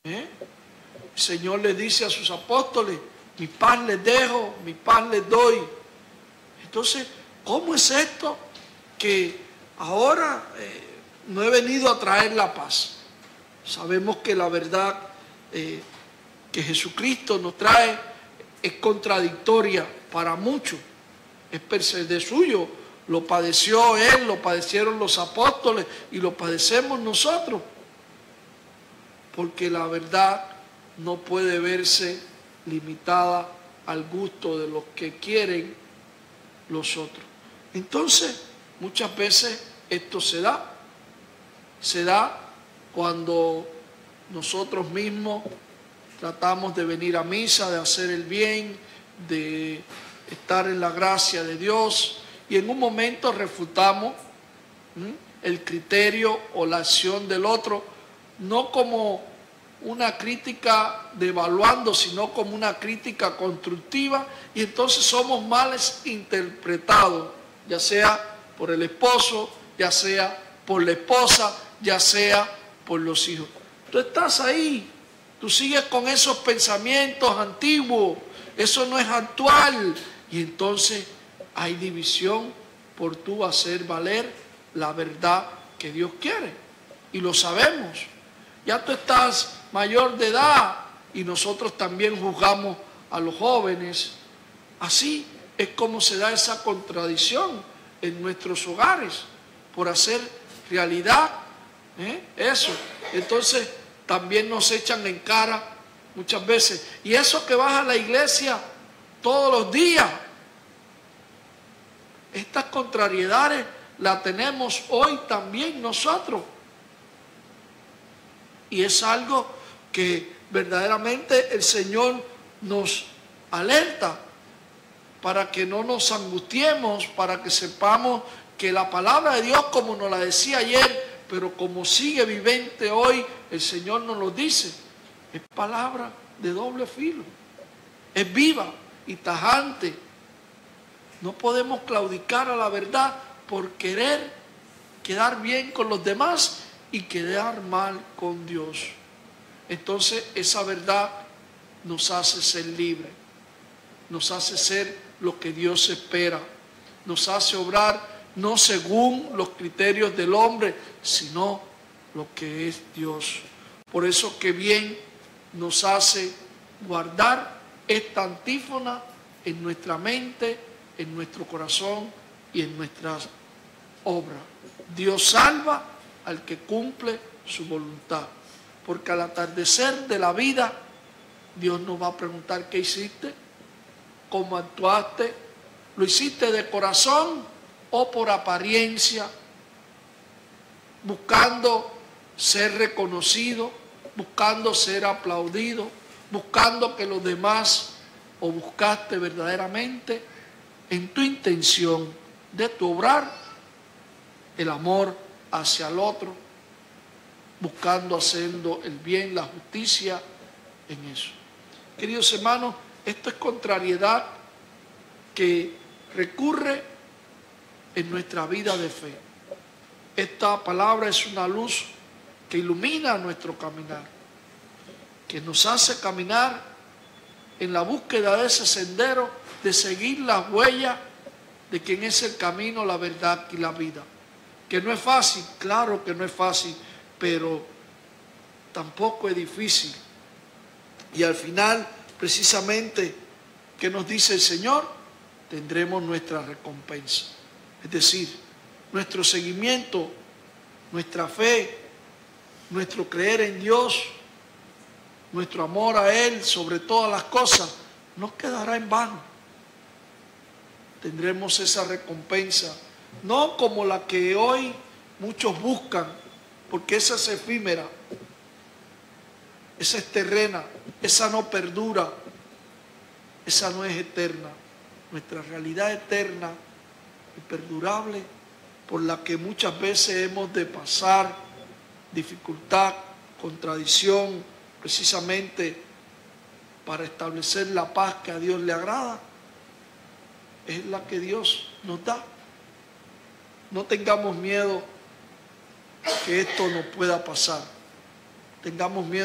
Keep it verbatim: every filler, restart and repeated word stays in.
¿Eh? El Señor le dice a sus apóstoles, mi paz les dejo, mi paz les doy. Entonces, ¿cómo es esto que ahora eh, no he venido a traer la paz? Sabemos que la verdad eh, que Jesucristo nos trae es contradictoria para muchos. Es per se de suyo. Lo padeció Él, lo padecieron los apóstoles y lo padecemos nosotros. Porque la verdad no puede verse limitada al gusto de los que quieren los otros. Entonces, muchas veces esto se da. Se da cuando nosotros mismos tratamos de venir a misa, de hacer el bien, de estar en la gracia de Dios, y en un momento refutamos ¿m? el criterio o la acción del otro, no como una crítica devaluando, sino como una crítica constructiva, y entonces somos mal interpretados, ya sea por el esposo, ya sea por la esposa, ya sea por los hijos. Tú estás ahí, tú sigues con esos pensamientos antiguos, eso no es actual, y entonces hay división por tú hacer valer la verdad que Dios quiere, y lo sabemos. Ya tú estás mayor de edad y nosotros también juzgamos a los jóvenes. Así es como se da esa contradicción en nuestros hogares por hacer realidad ¿eh? eso. Entonces también nos echan en cara muchas veces. Y eso que vas a la iglesia todos los días, estas contrariedades las tenemos hoy también nosotros. Y es algo que verdaderamente el Señor nos alerta para que no nos angustiemos, para que sepamos que la palabra de Dios, como nos la decía ayer, pero como sigue vivente hoy, el Señor nos lo dice, es palabra de doble filo, es viva y tajante. No podemos claudicar a la verdad por querer quedar bien con los demás y quedar mal con Dios. Entonces esa verdad nos hace ser libres, nos hace ser lo que Dios espera, nos hace obrar no según los criterios del hombre, sino lo que es Dios. Por eso que bien nos hace guardar esta antífona en nuestra mente, en nuestro corazón y en nuestras obras. Dios salva al que cumple su voluntad. Porque al atardecer de la vida, Dios nos va a preguntar qué hiciste, cómo actuaste, lo hiciste de corazón o por apariencia, buscando ser reconocido, buscando ser aplaudido, buscando que los demás, o buscaste verdaderamente en tu intención de tu obrar el amor hacia el otro, buscando haciendo el bien, la justicia en eso. Queridos hermanos, esto es contrariedad que recurre en nuestra vida de fe. Esta palabra es una luz que ilumina nuestro caminar, que nos hace caminar en la búsqueda de ese sendero, de seguir las huellas de quien es el camino, la verdad y la vida. Que no es fácil, claro que no es fácil, pero tampoco es difícil. Y al final, precisamente, ¿qué nos dice el Señor? Tendremos nuestra recompensa. Es decir, nuestro seguimiento, nuestra fe, nuestro creer en Dios, nuestro amor a Él sobre todas las cosas, no quedará en vano. Tendremos esa recompensa, no como la que hoy muchos buscan, porque esa es efímera, esa es terrena, esa no perdura, esa no es eterna. Nuestra realidad eterna y perdurable, por la que muchas veces hemos de pasar dificultad, contradicción, precisamente para establecer la paz que a Dios le agrada, es la que Dios nos da. No tengamos miedo que esto no pueda pasar. Tengamos miedo